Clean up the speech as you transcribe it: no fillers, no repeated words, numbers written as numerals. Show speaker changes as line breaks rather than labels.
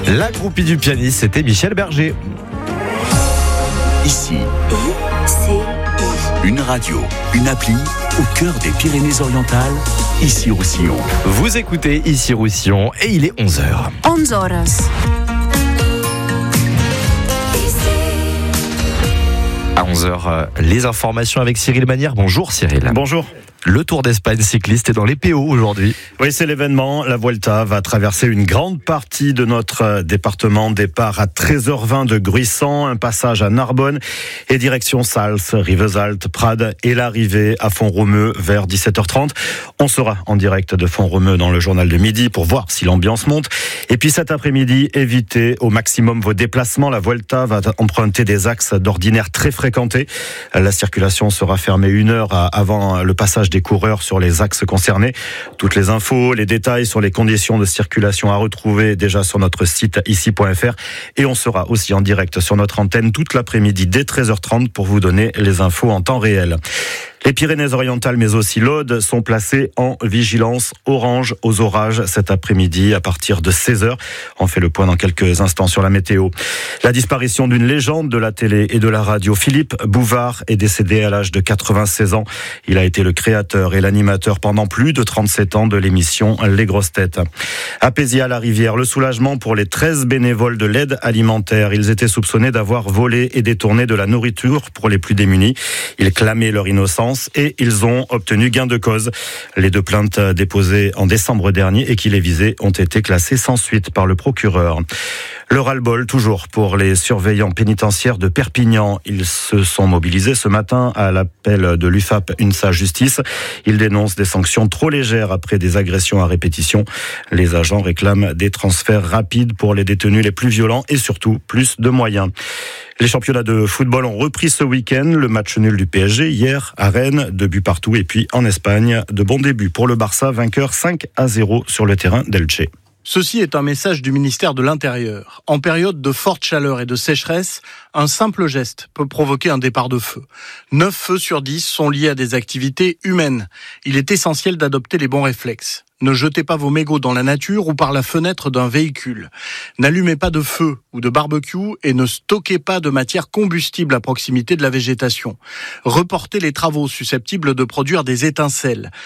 La groupie du pianiste, c'était Michel Berger.
Ici, une radio, une appli au cœur des Pyrénées-Orientales, Ici Roussillon.
Vous écoutez Ici Roussillon et il est 11h.
11 horas.
À 11h, les informations avec Cyril Manière. Bonjour Cyril.
Bonjour.
Le Tour d'Espagne cycliste est dans les PO aujourd'hui.
Oui, c'est l'événement. La Vuelta va traverser une grande partie de notre département. Départ à 13h20 de Gruissant, un passage à Narbonne et direction Sals, Rivesaltes, Prades et l'arrivée à Font-Romeu vers 17h30. On sera en direct de Font-Romeu dans le journal de midi pour voir si l'ambiance monte. Et puis cet après-midi, évitez au maximum vos déplacements. La Vuelta va emprunter des axes d'ordinaire très fréquentés. La circulation sera fermée 1 heure avant le passage des coureurs sur les axes concernés. Toutes les infos, les détails sur les conditions de circulation à retrouver déjà sur notre site ici.fr et on sera aussi en direct sur notre antenne toute l'après-midi dès 13h30 pour vous donner les infos en temps réel. Les Pyrénées-Orientales, mais aussi l'Aude, sont placées en vigilance orange aux orages cet après-midi à partir de 16h. On fait le point dans quelques instants sur la météo. La disparition d'une légende de la télé et de la radio, Philippe Bouvard, est décédé à l'âge de 96 ans. Il a été le créateur et l'animateur pendant plus de 37 ans de l'émission Les Grosses Têtes. À Pézières-la-Rivière, le soulagement pour les 13 bénévoles de l'aide alimentaire. Ils étaient soupçonnés d'avoir volé et détourné de la nourriture pour les plus démunis. Ils clamaient leur innocence et ils ont obtenu gain de cause. Les 2 plaintes déposées en décembre dernier et qui les visaient ont été classées sans suite par le procureur. Le ras-le-bol toujours pour les surveillants pénitentiaires de Perpignan. Ils se sont mobilisés ce matin à l'appel de l'UFAP UNSA Justice. Ils dénoncent des sanctions trop légères après des agressions à répétition. Les agents réclament des transferts rapides pour les détenus les plus violents et surtout plus de moyens. Les championnats de football ont repris ce week-end. Le match nul du PSG hier à Rennes, 2 buts partout. Et puis en Espagne, de bons débuts pour le Barça, vainqueur 5-0 sur le terrain d'Elche.
Ceci est un message du ministère de l'Intérieur. En période de forte chaleur et de sécheresse, un simple geste peut provoquer un départ de feu. 9 feux sur 10 sont liés à des activités humaines. Il est essentiel d'adopter les bons réflexes. Ne jetez pas vos mégots dans la nature ou par la fenêtre d'un véhicule. N'allumez pas de feu ou de barbecue et ne stockez pas de matière combustible à proximité de la végétation. Reportez les travaux susceptibles de produire des étincelles.